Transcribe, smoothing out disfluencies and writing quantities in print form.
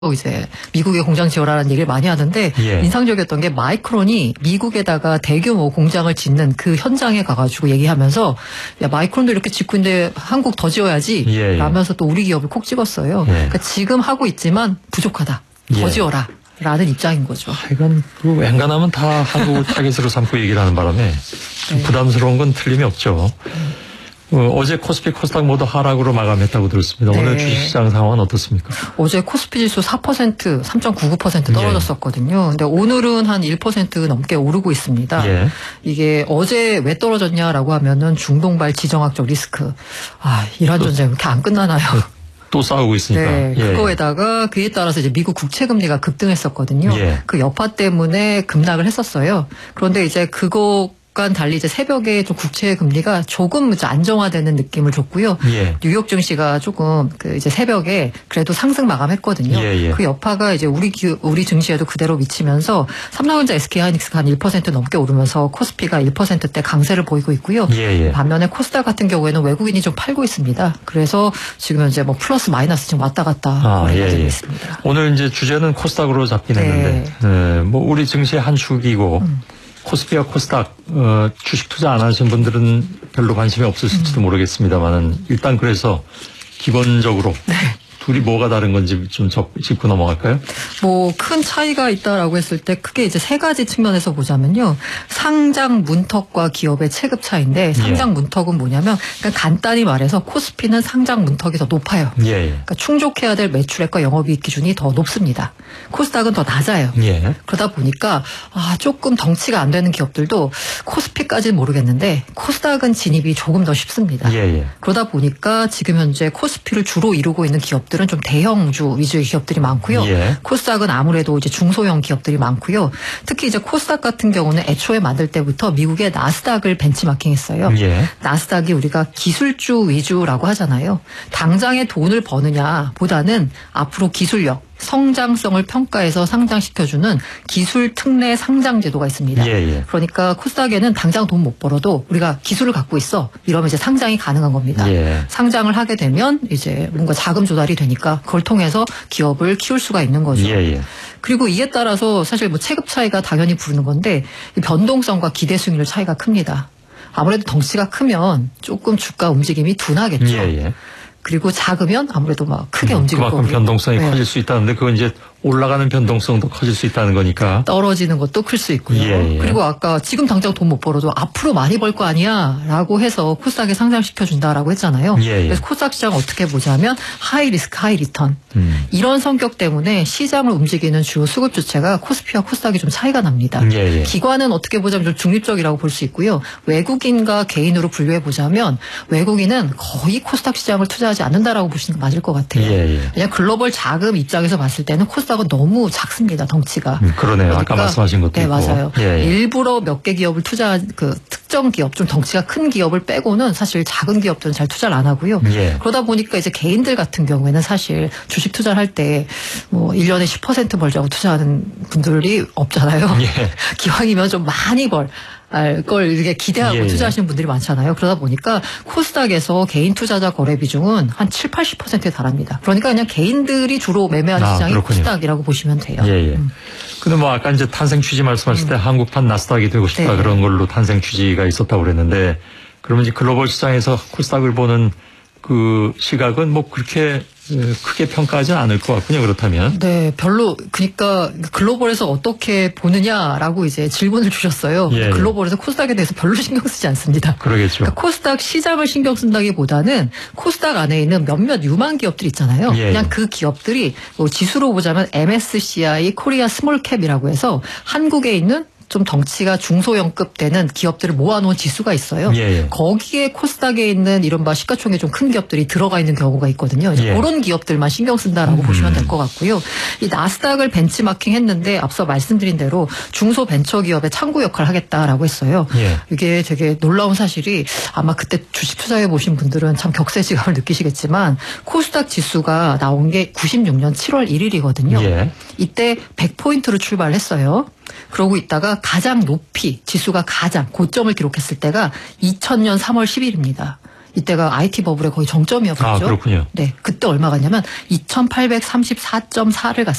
이제 미국에 공장 지어라라는 얘기를 많이 하는데 예. 인상적이었던 게 마이크론이 미국에다가 대규모 공장을 짓는 그 현장에 가가지고 얘기하면서 야 마이크론도 이렇게 짓고 있는데 한국 더 지어야지 예. 라면서 또 우리 기업을 콕 집었어요. 예. 그러니까 지금 하고 있지만 부족하다. 더 예. 지어라. 라는 입장인 거죠. 이건 그 웬간하면 다 한국을 타겟으로 삼고 얘기를 하는 바람에 좀 네. 부담스러운 건 틀림이 없죠. 어제 코스피 코스닥 모두 하락으로 마감했다고 들었습니다. 네. 오늘 주식시장 상황은 어떻습니까? 어제 코스피 지수 4%, 3.99% 떨어졌었거든요. 근데 오늘은 한 1% 넘게 오르고 있습니다. 예. 이게 어제 왜 떨어졌냐라고 하면은 중동발 지정학적 리스크. 이란 전쟁 이렇게 안 끝나나요? 또 싸우고 있으니까. 네, 예. 그거에다가 그에 따라서 이제 미국 국채 금리가 급등했었거든요. 예. 그 여파 때문에 급락을 했었어요. 그런데 이제 그거 간 달리 이제 새벽에 좀 국채 금리가 조금 이제 안정화되는 느낌을 줬고요. 예. 뉴욕 증시가 조금 그 이제 새벽에 그래도 상승 마감했거든요. 예. 그 여파가 이제 우리 증시에도 그대로 미치면서 삼성전자, SK하이닉스가 한 1% 넘게 오르면서 코스피가 1%대 강세를 보이고 있고요. 예. 반면에 코스닥 같은 경우에는 외국인이 좀 팔고 있습니다. 그래서 지금 이제 뭐 플러스 마이너스 지금 왔다 갔다 거래가 되고 있습니다. 오늘 이제 주제는 코스닥으로 잡긴 했는데, 뭐 우리 증시의 한 축이고. 코스피와 코스닥 주식 투자 안 하신 분들은 별로 관심이 없으실지도 모르겠습니다만은 일단 그래서 기본적으로 둘이 뭐가 다른 건지 좀 짚고 넘어갈까요? 뭐 큰 차이가 있다라고 했을 때 크게 이제 세 가지 측면에서 보자면요. 상장 문턱과 기업의 체급 차이인데 상장 문턱은 뭐냐면 그러니까 간단히 말해서 코스피는 상장 문턱이 더 높아요. 그러니까 충족해야 될 매출액과 영업이익 기준이 더 높습니다. 코스닥은 더 낮아요. 그러다 보니까 조금 덩치가 안 되는 기업들도 코스피까지는 모르겠는데 코스닥은 진입이 조금 더 쉽습니다. 그러다 보니까 지금 현재 코스피를 주로 이루고 있는 기업들은 좀 대형주 위주의 기업들이 많고요. 코스닥은 아무래도 이제 중소형 기업들이 많고요. 특히 이제 코스닥 같은 경우는 애초에 만들 때부터 미국의 나스닥을 벤치마킹했어요. 나스닥이 우리가 기술주 위주라고 하잖아요. 당장에 돈을 버느냐 보다는 앞으로 기술력, 성장성을 평가해서 상장시켜주는 기술 특례 상장 제도가 있습니다. 그러니까 코스닥에는 당장 돈 못 벌어도 우리가 기술을 갖고 있어. 이러면 이제 상장이 가능한 겁니다. 상장을 하게 되면 이제 뭔가 자금 조달이 되니까 그걸 통해서 기업을 키울 수가 있는 거죠. 그리고 이에 따라서 사실 뭐 체급 차이가 당연히 부르는 건데 이 변동성과 기대 수익률 차이가 큽니다. 아무래도 덩치가 크면 조금 주가 움직임이 둔하겠죠. 그리고 작으면 아무래도 막 크게 움직일 거고. 그만큼 변동성이 커질 수 있다는데 그건 이제 올라가는 변동성도 커질 수 있다는 거니까. 떨어지는 것도 클 수 있고요. 그리고 아까 지금 당장 돈 못 벌어도 앞으로 많이 벌 거 아니야 라고 해서 코스닥에 상장시켜준다라고 했잖아요. 그래서 코스닥 시장 어떻게 보자면 하이 리스크 하이 리턴. 이런 성격 때문에 시장을 움직이는 주요 수급 주체가 코스피와 코스닥이 좀 차이가 납니다. 기관은 어떻게 보자면 좀 중립적이라고 볼 수 있고요. 외국인과 개인으로 분류해 보자면 외국인은 거의 코스닥 시장을 투자하지 않는다라고 보시는 게 맞을 것 같아요. 왜냐하면 글로벌 자금 입장에서 봤을 때는 코스닥은 너무 작습니다. 덩치가. 그러네요. 그러니까, 아까 말씀하신 것도 네, 있고. 맞아요. 일부러 몇 개 기업을 투자한 그 특정 기업, 좀 덩치가 큰 기업을 빼고는 사실 작은 기업들은 잘 투자를 안 하고요. 그러다 보니까 이제 개인들 같은 경우에는 사실 주식 투자를 할 때 뭐 1년에 10% 벌자고 투자하는 분들이 없잖아요. 기왕이면 좀 많이 걸 이렇게 기대하고 투자하시는 분들이 많잖아요. 그러다 보니까 코스닥에서 개인 투자자 거래 비중은 한 7, 80%에 달합니다. 그러니까 그냥 개인들이 주로 매매하는 시장이 코스닥이라고 보시면 돼요. 근데 뭐 아까 이제 탄생 취지 말씀하실 때 한국판 나스닥이 되고 싶다 그런 걸로 탄생 취지가 있었다고 그랬는데 그러면 이제 글로벌 시장에서 코스닥을 보는 그 시각은 뭐 그렇게 크게 평가하지 않을 것 같군요. 그렇다면. 네, 별로 그러니까 글로벌에서 어떻게 보느냐라고 이제 질문을 주셨어요. 글로벌에서 코스닥에 대해서 별로 신경 쓰지 않습니다. 그러겠죠. 그러니까 코스닥 시장을 신경 쓴다기보다는 코스닥 안에 있는 몇몇 유망 기업들 있잖아요. 그냥 그 기업들이 뭐 지수로 보자면 MSCI 코리아 스몰캡이라고 해서 한국에 있는 좀 덩치가 중소형급 되는 기업들을 모아놓은 지수가 있어요. 거기에 코스닥에 있는 이른바 시가총액 좀 큰 기업들이 들어가 있는 경우가 있거든요. 그런 기업들만 신경 쓴다라고 보시면 될 것 같고요. 이 나스닥을 벤치마킹 했는데 앞서 말씀드린 대로 중소벤처기업의 창구 역할을 하겠다라고 했어요. 이게 되게 놀라운 사실이 아마 그때 주식 투자해 보신 분들은 참 격세지감을 느끼시겠지만 코스닥 지수가 나온 게 96년 7월 1일이거든요. 이때 100포인트로 출발했어요. 그러고 있다가 가장 높이 지수가 가장 고점을 기록했을 때가 2000년 3월 10일입니다. 이때가 IT 버블의 거의 정점이었죠. 아, 그렇군요. 네, 그때 얼마 갔냐면 2,834.4를 갔습니다.